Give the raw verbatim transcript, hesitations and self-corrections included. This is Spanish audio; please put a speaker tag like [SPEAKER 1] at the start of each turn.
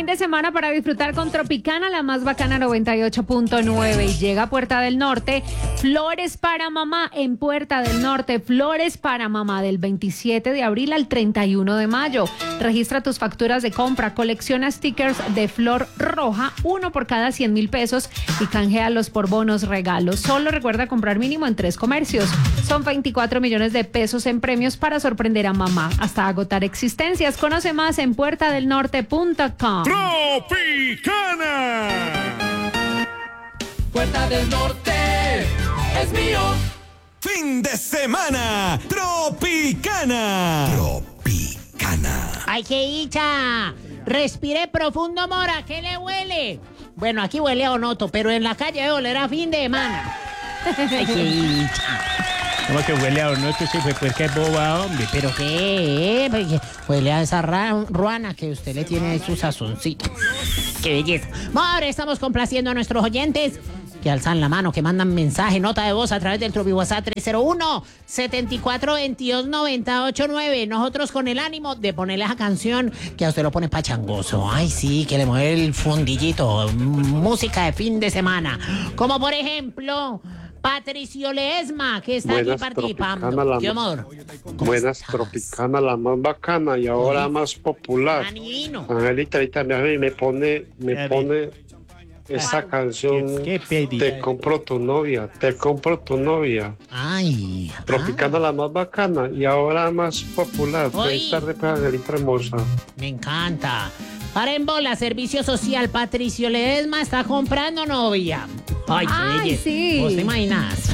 [SPEAKER 1] fin de semana para disfrutar con Tropicana, la más bacana noventa y ocho punto nueve. Y llega a Puerta del Norte, Flores para Mamá en Puerta del Norte. Flores para Mamá del veintisiete de abril al treinta y uno de mayo. Registra tus facturas de compra, colecciona stickers de flor roja, uno por cada cien mil pesos y canjealos por bonos regalos. Solo recuerda comprar mínimo en tres comercios. Son veinticuatro millones de pesos en premios para sorprender a mamá hasta agotar existencias. Conoce más en puerta del norte punto com.
[SPEAKER 2] Tropicana. Puerta del Norte es mío.
[SPEAKER 3] Fin de semana, Tropicana. Tropicana.
[SPEAKER 4] ¡Ay, qué dicha! Respire profundo, Mora, ¿qué le huele? Bueno, aquí huele a onoto, pero en la calle debe oler a fin de semana. ¡Ay, qué dicha!
[SPEAKER 5] ¿Cómo que huele a onoto? Sí, pues, pues qué boba, hombre.
[SPEAKER 4] ¿Pero qué? Porque huele a esa ra- ruana que usted le tiene ahí su sazoncito. ¡Qué belleza! Ahora estamos complaciendo a nuestros oyentes que alzan la mano, que mandan mensaje, nota de voz a través del Tropi WhatsApp tres cero uno, siete cuatro dos dos, nueve ocho nueve. Nosotros con el ánimo de ponerle esa canción que a usted lo pone pachangoso. Ay, sí, que le mueve el fundillito. Música de fin de semana. Como por ejemplo, Patricio Ledesma, que está
[SPEAKER 6] Buenas,
[SPEAKER 4] aquí participando.
[SPEAKER 6] Tropicana,
[SPEAKER 4] ¿Qué
[SPEAKER 6] la
[SPEAKER 4] amor?
[SPEAKER 6] Buenas, Tropicana, la más bacana y ahora más popular.
[SPEAKER 4] Anino.
[SPEAKER 6] Angelita, ahorita me, me pone, me pone esa canción.
[SPEAKER 5] ¿Qué pedí?
[SPEAKER 6] Te compro tu novia, te compro tu novia.
[SPEAKER 4] Ay.
[SPEAKER 6] Tropicana, la más bacana y ahora más popular.
[SPEAKER 4] Oy.
[SPEAKER 6] Feliz tarde, pues, Angelita hermosa.
[SPEAKER 4] Me encanta. Para en bola, servicio social, Patricio Ledesma está comprando novia. Ay, qué
[SPEAKER 1] Ay,
[SPEAKER 4] belleza.
[SPEAKER 1] sí.
[SPEAKER 4] ¿Vos te imaginas?